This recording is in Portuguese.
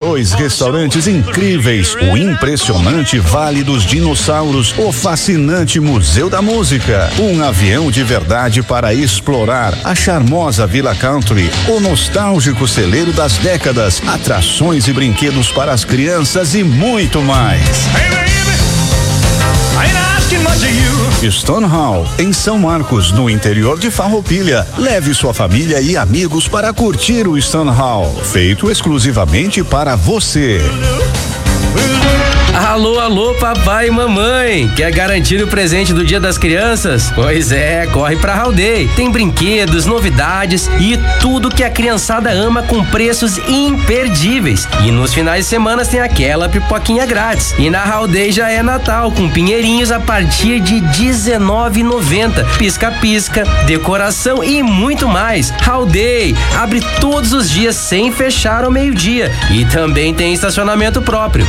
2 restaurantes incríveis, o impressionante Vale dos Dinossauros, o fascinante Museu da Música, um avião de verdade para explorar, a charmosa Villa Country, o nostálgico celeiro das décadas, atrações e brinquedos para as crianças e muito mais. Stone Hall, em São Marcos, no interior de Farroupilha. Leve sua família e amigos para curtir o Stone Hall, feito exclusivamente para você. Alô, alô, papai e mamãe. Quer garantir o presente do Dia das Crianças? Pois é, corre pra Howday. Tem brinquedos, novidades e tudo que a criançada ama com preços imperdíveis. E nos finais de semana tem aquela pipoquinha grátis. E na Howday já é Natal, com pinheirinhos a partir de R$19,90. Pisca-pisca, decoração e muito mais. Howday abre todos os dias sem fechar ao meio-dia. E também tem estacionamento próprio.